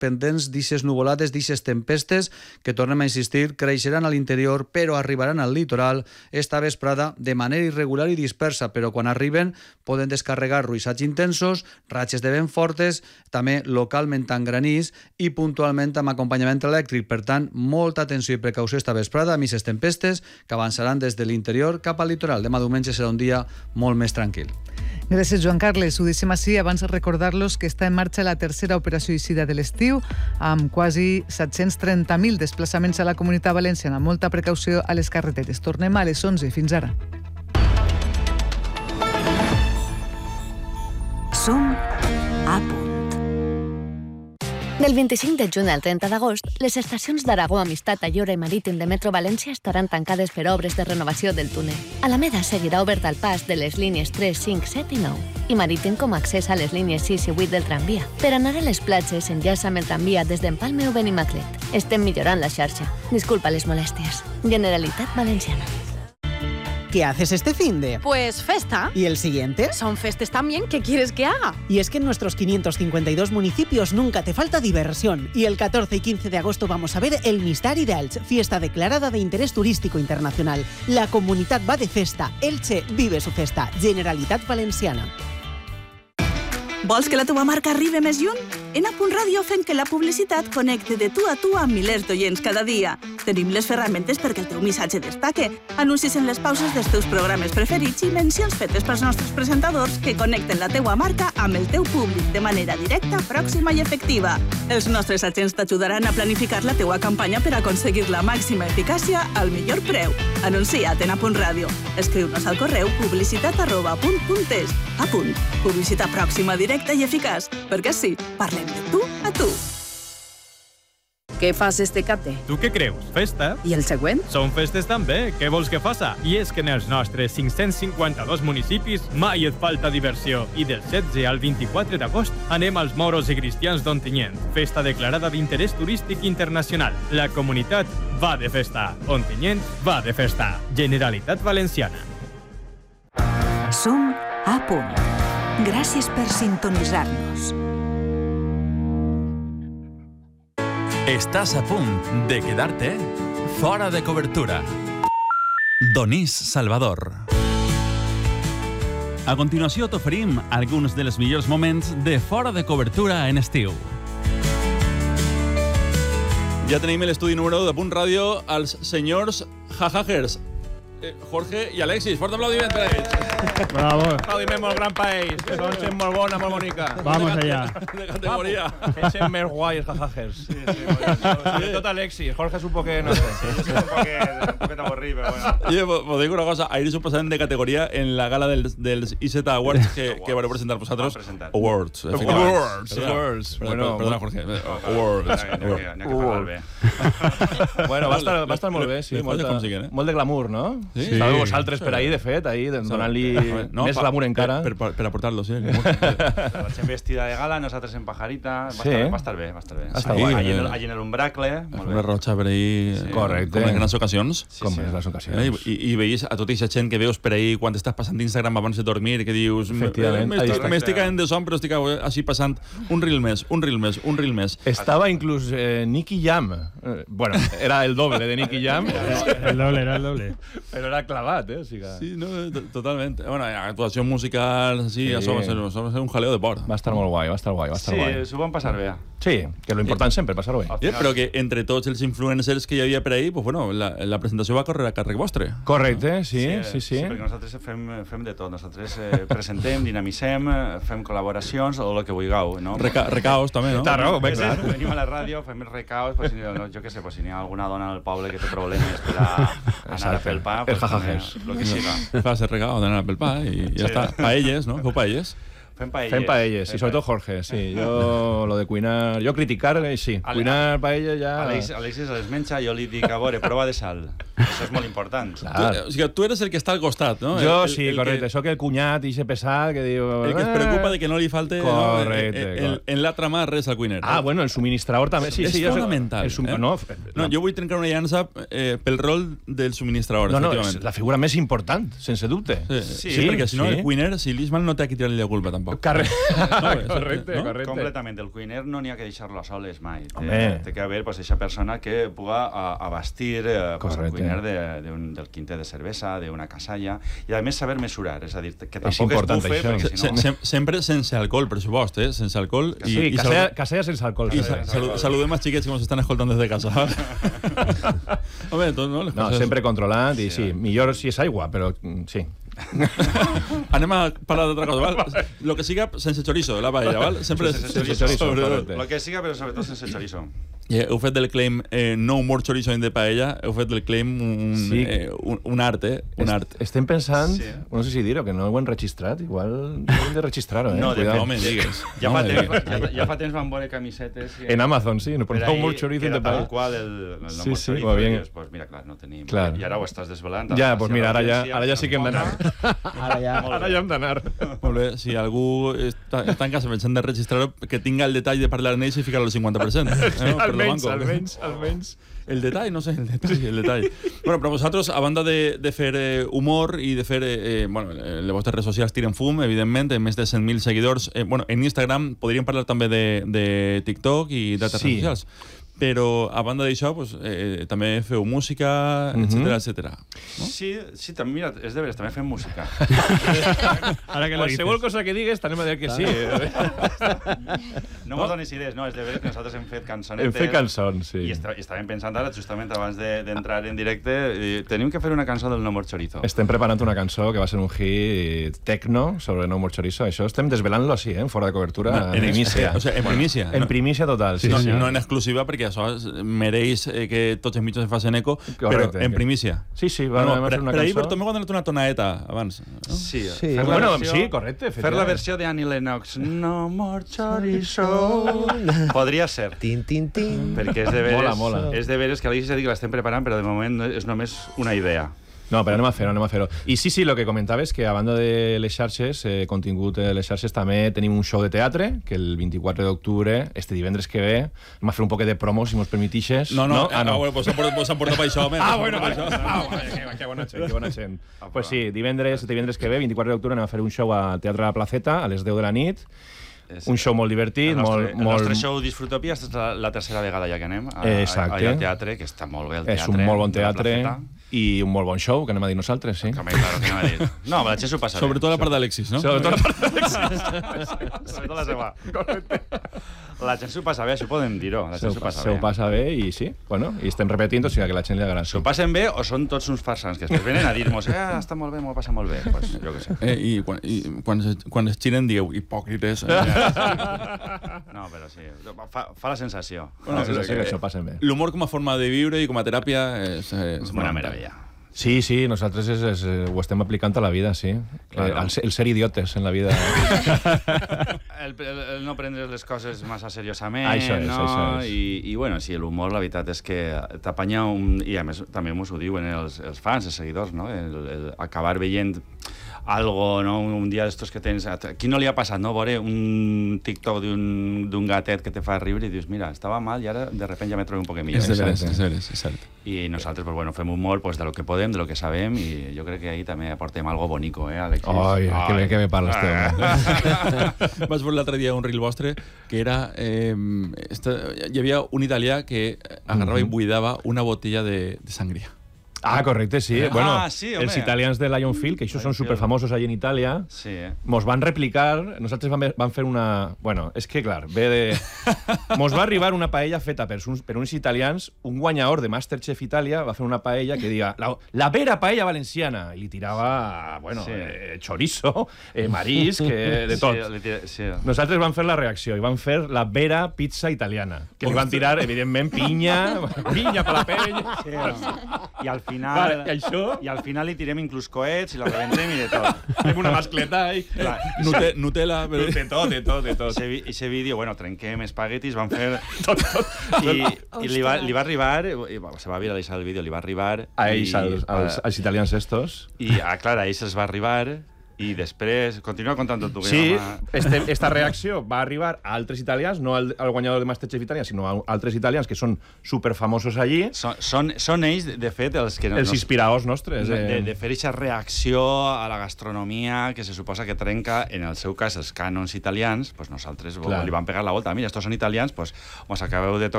pendents d'ixes nuvolades, d'ixes tempestes, que tornem a insistir, creixeran a l'interior, però arribaran al litoral esta vesprada de manera irregular i dispersa, però quan arriben poden descarregar ruixats intensos, ratxes de vent fortes, també localment amb granís i puntualment amb acompanyament elèctric. Per tant, molta atenció i precaució esta vesprada amb aquestes tempestes que avançaran des de l'interior cap al litoral. Demà diumenge serà un dia molt més tranquil. Gràcies, Joan Carles. Ho deixem així abans de recordar-los que està en marxa la tercera operació eixida de l'estiu amb quasi 730.000 desplaçaments a la Comunitat Valenciana. Molta precaució a les carreteres. Tornem a les 11. Fins ara. Som a punt. Del 25 de juny al 30 d'agost, les estacions d'Aragó, Amistat, Ayora i Marítim de Metro València estaran tancades per obres de renovació del túnel. Alameda seguirà obert al pas de les línies 3, 5, 7 i 9 i Marítim com a accés a les línies 6 i 8 del tramvia. Per anar a les platges s'enllaça amb el tramvia des d'Empalme o Benimaclet. Estem millorant la xarxa. Disculpa les molèsties. Generalitat Valenciana. ¿Qué haces este finde? Pues festa. ¿Y el siguiente? Son festes también. ¿Qué quieres que haga? Y es que en nuestros 552 municipios nunca te falta diversión. Y el 14 y 15 de agosto vamos a ver el Mistari d'Elx, fiesta declarada de interés turístico internacional. La comunidad va de festa. Elche vive su festa. Generalitat Valenciana. Vols que la teva marca arribi més lluny? En A.Radio fem que la publicitat connecte de tu a tu amb milers d'oients cada dia. Tenim les ferramentes perquè el teu missatge destaque, anuncis en les pauses dels teus programes preferits i mencions fetes pels nostres presentadors que connecten la teua marca amb el teu públic de manera directa, pròxima i efectiva. Els nostres agents t'ajudaran a planificar la teua campanya per aconseguir la màxima eficàcia al millor preu. Anuncia't en A.Radio. Escriu-nos al correu publicitat@punt.es. A punt. Publicitat pròxima, directa i eficaç. Perquè sí, parlem de tu a tu. Què fas este cate? Tu què creus? Festa? I el següent? Són festes també. Què vols que faça? I és que en els nostres 552 municipis mai et falta diversió. I del 16 al 24 d'agost anem als Moros i Cristians d'Ontinyent. Festa declarada d'interès turístic internacional. La comunitat va de festa. Ontinyent va de festa. Generalitat Valenciana. Som a punt. Gràcies per sintonitzar-nos. Estàs a punt de quedar-te fora de cobertura. Donís Salvador. A continuació t'oferim alguns dels millors moments de fora de cobertura en estiu. Ja tenim l'estudi número 1 de Punt Ràdio als senyors Jajagers, Jorge i Alexis. Fort aplaudiment per a ells. Bravo. Aplaudiment molt gran per ells, que són gent molt bona, molt bonica. Vamos allá. De categoria. És gent més guai, els jajajers. Sobretot Alexis. Jorge és un poquet, no sé. És un poquet avorrit, però bueno. Yo vos digo una cosa, ahir s'ho passaven de categoria en la gala dels IZ Awards que vareu presentar vosaltres. Awards. Awards. Perdona, Jorge. Awards. N'hi ha que parlar bé. Bueno, va estar molt bé, sí. Molt de glamour, no? Sí. Estàveu vosaltres per ahir, de fet, donant-li més glamour encara. Per aportar-lo, sí. La gent vestida de gala, nosaltres en pajarita. Va estar bé, va estar bé. Allí en l'Umbracle. Una roja per ahir. Correcte. Com en grans ocasions. Com en grans ocasions. I veies a tota aquesta gent que veus per ahir quan estàs passant d'Instagram abans de dormir, que dius, m'estic caent de son, però estic així passant un reel més. Estava inclús Nicky Jam. Bueno, era el doble de Nicky Jam. Era el doble. Però era clavat, O sigui que... Sí, no, totalment. Bueno, actuació musical, sí, això va ser un jaleo de por. Va estar molt guai, va estar guai. Sí, s'ho van passar bé. Sí, que lo important sempre, passar-ho bé. Però que entre tots els influencers que hi havia per ahir, pues bueno, la presentació va córrer a càrrec vostre. Correcte, sí. Perquè nosaltres fem de tot. Nosaltres presentem, dinamicem, fem col·laboracions o el que vulgueu, no? Recaos també, no? Està raó, ben clar. Venim a la ràdio, fem recaos, jo què sé, si hi ha alguna dona al poble que té problemes per anar a fer el pa, els jajajers. Lo que siga. Fas el recao d'anar a fer el pa i ja està. Paelles, no? Feu paelles? Fem paelles, y sobre todo Jorge, sí. Yo lo de cuinar, yo criticar, sí. Cuinar paella ja... Alexis les menja, jo li dic, a veure, prova de sal. Això és molt important. O sigui, tu eres el que està al costat, no? Jo sí, correcte. Soc el cunyat i ese pesat que diu... El que es preocupa de que no li falte en l'altra mà res al cuiner. Ah, bueno, el subministrador també. Sí, és fonamental. No, jo vull trencar una llança pel rol del subministrador, efectivament. No, és la figura més important, sense dubte. Sí, perquè si no el cuiner, si l'Ismael no té a qui tirar-li la culpa, tampoc. tampoc. Correcte. Completament. El cuiner no n'hi ha que deixar-lo a soles mai. Té que haver eixa persona que puga abastir el cuiner del quinter de cervesa, d'una casalla, i a més saber mesurar, és a dir, que tampoc es bufe, perquè si no... Sempre sense alcohol, pressupost, sense alcohol. Sí, casella sense alcohol. I saludem als xiquets que ens estan escoltant des de casa. Home, tot, no? No, sempre controlat i sí, millor si és aigua, però sí. Anem a parlar d'altra cosa, val? Lo que siga sense chorizo, la paella, val? Sempre sense chorizo. Lo que siga, però sobretot sense chorizo. Heu fet del claim no more chorizo in the paella, heu fet del claim un art, Un art. Estem pensant, no sé si dir-ho, que no ho hem registrat, igual hem de registrar-ho, No, de fet, me digues. Ja fa temps van veure camisetes... En Amazon, sí, no more chorizo in the paella. Tal qual el no more chorizo, i dius, pues mira, clar, no tenim... I ara ho estàs desvelant. Ja, pues mira, ara ja sí que hem d'anar. Ara ja hem d'anar. Molt bé, si algú està en casa pensant de registrar-ho, que tinga el detall de parlar en ells i ficar-lo al 50%. Almenys. El detall, no sé, el detall. Bueno, però vosaltres, a banda de fer humor i de fer... les vostres redes socials tiren fum, evidentment, més de 100.000 seguidors. En Instagram podríem parlar també de TikTok i d'altres redes socials. Però, a banda d'això, també feu música, etcètera. Sí, també, mira, és de veres, també fem música. Qualsevol cosa que digues, t'anem a dir que sí. No mos donis idees, no, és de veres que nosaltres hem fet cançonetes. Hem fet cançons, sí. I estàvem pensant ara, justament abans d'entrar en directe, tenim que fer una cançó del No More Chorizo. Estem preparant una cançó que va ser un hit tecno sobre No More Chorizo. Això estem desvelant-lo així, fora de cobertura, en primícia. O sigui, en primícia. En primícia total, sí. No en exclusiva, perquè això mereix que tots els mitjans facin eco, però en primícia. Sí, va fer una cançó. Per ahir Bertomeu ha donat una tonaeta abans. Sí, correcte. Fer la versió de Annie Lennox. No more chorizo. Podria ser. Perquè és de veres... Mola. És de veres que a l'Alexis ha dit que l'estem preparant, però de moment és només una idea. No, però anem a fer-ho. I sí, el que comentaves, que a banda de les xarxes, contingut de les xarxes, també tenim un show de teatre, que el 24 d'octubre, este divendres que ve, anem a fer un poquet de promo, si mos permitixes. No. Pues s'han portat per això, home. Que bona gent. Pues sí, divendres que ve, 24 d'octubre, anem a fer un show al Teatre La Placeta, a les 10 de la nit. Un show molt divertit. El nostre show Disfrutopia és la tercera vegada ja que anem al teatre, que està molt bé el teatre. És un molt bon teatre i un molt bon show, que anem a dir nosaltres, sí. Claro, que anem a dir. No, la gent s'ho passa bé. Sobretot la part d'Alexis, no? Sobretot la part d'Alexis. Sobretot la seva. La gent s'ho passa bé, això podem dir-ho. La gent s'ho passa bé. S'ho passa bé i sí, i estem repetint, o sigui que la gent li agrada. S'ho passen bé o són tots uns farsants que després venen a dir-nos està molt bé, m'ho passa molt bé. Pues jo què sé. I quan es xiren dieu hipòcrites. No, però sí. Fa la sensació. La sensació que això passen bé. L'humor com a forma de viure i com a teràpia és una meravella. Sí, nosaltres ho estem aplicant a la vida, sí. Claro. El ser idiotes en la vida. el no prendre les coses massa seriosament, això és. I bueno, sí, l'humor, la veritat és que t'apanya i a més també mos ho diuen els fans, els seguidors, no? El acabar veient algo, no? Un dia d'estos que tens... A qui no li ha passat, no? Veure un TikTok d'un gatet que te fa riure i dius, mira, estava mal i ara de repente ja me trobo un poc millor. És cert. I nosaltres, pues, bueno, fem humor pues, de lo que podem, de lo que sabem, i jo crec que ahí també aportem algo bonico, Alexis? Ai, que me parles, teu. Vaig veure l'altre dia un reel vostre que era... hi havia un italià que agarrava i buidava una botella de sangria. Correcte, sí. Sí, els italians de Lionfield, que això són superfamosos allà en Itàlia, mos van replicar, nosaltres vam fer una... Bueno, és que, clar, mos va arribar una paella feta per uns italians, un guanyador de Masterchef Itàlia va fer una paella que diga la vera paella valenciana, i li tirava, chorizo, marisc, de tot. Nosaltres vam fer la reacció i vam fer la vera pizza italiana, que li van tirar, evidentment, pinya per la pell. I al final li tirem inclús coets i la rebentem i de tot. Fem una mascleta i... Nutella... De tot. Eixe vídeo, trenquem espaguetis, van fer... Tot. I li va arribar... Se va viralitzar el vídeo, li va arribar... A ells, als italians estos. I, clar, a ells els va arribar I després, continua contant tu. Sí, esta reacció va arribar a altres italians, no al guanyador de Masterchef Italià, sinó a altres italians que són superfamosos allí. Són ells, de fet, els que... Els inspiradors nostres. De fer aquesta reacció a la gastronomia que se suposa que trenca, en el seu cas, els cànons italians, pues nosaltres li vam pegar la volta. Mira, estos són italians, pues us acabeu de